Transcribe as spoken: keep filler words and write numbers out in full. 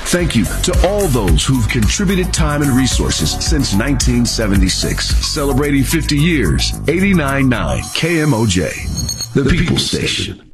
Thank you to all those who've contributed time and resources since nineteen seventy-six. Celebrating fifty years, eighty-nine point nine K M O J, the People's Station.